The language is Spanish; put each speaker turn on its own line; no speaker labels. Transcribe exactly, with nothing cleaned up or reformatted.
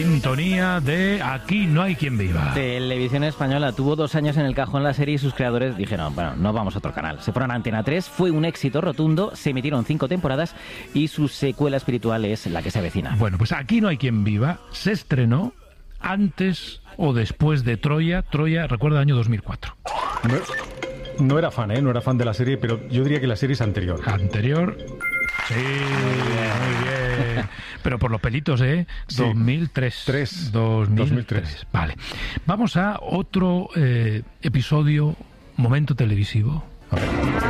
Sintonía de Aquí no hay quien viva.
Televisión Española tuvo dos años en el cajón la serie y sus creadores dijeron, bueno, no vamos a otro canal. Se fueron a Antena tres, fue un éxito rotundo, se emitieron cinco temporadas y su secuela espiritual es La que se avecina.
Bueno, pues Aquí no hay quien viva se estrenó antes o después de Troya. Troya, recuerda, año dos mil cuatro.
No, no era fan, ¿eh? No era fan de la serie, pero yo diría que la serie es anterior.
Anterior... Sí, muy bien, muy bien. Pero por los pelitos, ¿eh?
Sí.
dos mil tres.
Tres.
dos mil tres.
dos mil tres.
Vale. Vamos a otro eh, episodio, momento televisivo.
A ver.